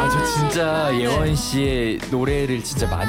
아, 저 진짜 예원 씨의 노래를 진짜 많이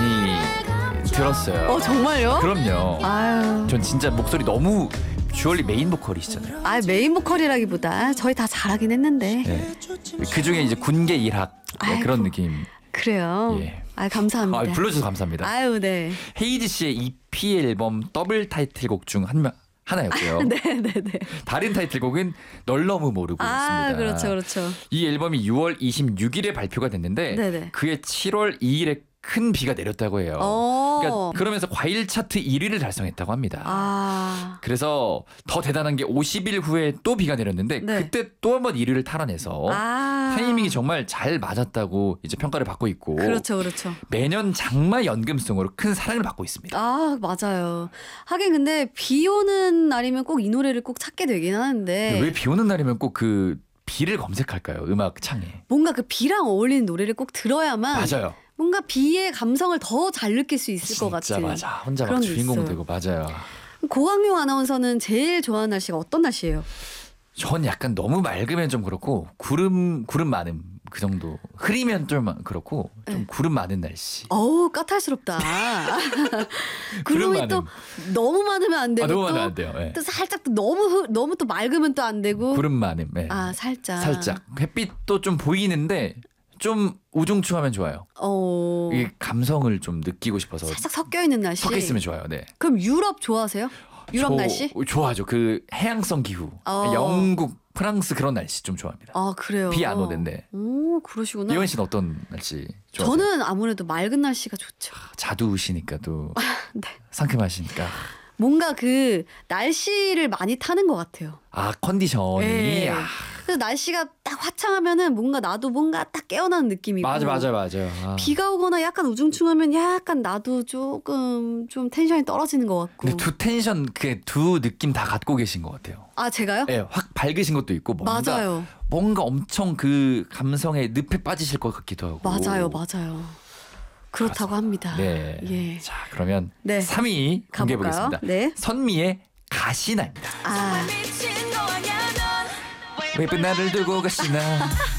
들었어요. 정말요? 그럼요. 아유. 전 진짜 목소리 너무 주얼리 메인 보컬이시잖아요. 아, 메인 보컬이라기보다 저희 다 잘하긴 했는데. 네. 그 중에 이제 군계 일학 네, 그런 느낌. 그래요. 예. 아, 감사합니다. 아, 불러주셔서 감사합니다. 아유, 네. 헤이즈 씨의 EP 앨범 더블 타이틀곡 중 하나였고요. 네네네. 다른 타이틀곡은 널 너무 모르고였습니다. 그렇죠, 그렇죠. 이 앨범이 6월 26일에 발표가 됐는데 네네. 그해 7월 2일에 큰 비가 내렸다고 해요. 그러니까 그러면서 과일 차트 1위를 달성했다고 합니다. 아. 그래서 더 대단한 게 50일 후에 또 비가 내렸는데 네. 그때 또 한 번 1위를 탈환해서 타이밍이 정말 잘 맞았다고 이제 평가를 받고 있고 그렇죠, 그렇죠. 매년 장마 연금송으로 큰 사랑을 받고 있습니다. 아, 맞아요. 하긴 근데 비 오는 날이면 꼭 이 노래를 꼭 찾게 되긴 하는데 왜 비 오는 날이면 꼭 그 비를 검색할까요? 음악 창에. 뭔가 그 비랑 어울리는 노래를 꼭 들어야만 맞아요. 뭔가 비의 감성을 더 잘 느낄 수 있을 것 같은. 진짜 맞아. 혼자 막 그런 게 주인공 있어요. 되고 맞아요. 고강용 아나운서는 제일 좋아하는 날씨가 어떤 날씨예요? 전 약간 너무 맑으면 좀 그렇고 구름 많음 그 정도. 흐리면 좀 그렇고 좀 네. 구름 많은 날씨. 어우, 까탈스럽다. 구름 구름이 또 너무 많으면 안 되고 너무 또, 많으면 안 돼요. 네. 또 살짝 또 너무 또 맑으면 또 안 되고. 구름 많음. 네. 아, 살짝. 살짝 햇빛도 좀 보이는데 좀 우중충하면 좋아요. 이 감성을 좀 느끼고 싶어서 살짝 섞여 있는 날씨. 섞여 있으면 좋아요. 네. 그럼 유럽 좋아하세요? 유럽 날씨? 좋아하죠. 그 해양성 기후. 영국, 프랑스 그런 날씨 좀 좋아합니다. 아, 그래요. 비 안 오는데. 오, 그러시구나. 예원 씨는 어떤 날씨 좋아하세요? 저는 아무래도 맑은 날씨가 좋죠. 자두시니까 또 네. 상큼하시니까. 뭔가 그 날씨를 많이 타는 것 같아요. 아, 컨디션이. 네. 아, 그래서 날씨가 딱 화창하면은 나도 뭔가 딱 깨어나는 느낌이고. 맞아요. 아. 비가 오거나 약간 우중충하면 약간 나도 조금 좀 텐션이 떨어지는 것 같고. 근데 두 텐션 그 두 느낌 다 갖고 계신 것 같아요. 아, 제가요? 네, 확 밝으신 것도 있고 맞아요. 뭔가 엄청 그 감성에 늪에 빠지실 것 같기도 하고. 맞아요. 그렇다고 합니다. 네. 예. 자, 그러면 네. 3위 공개해 가볼까요? 보겠습니다. 네. 선미의 가시나입니다. 아, 왜 예쁜 나를 두고 가시나.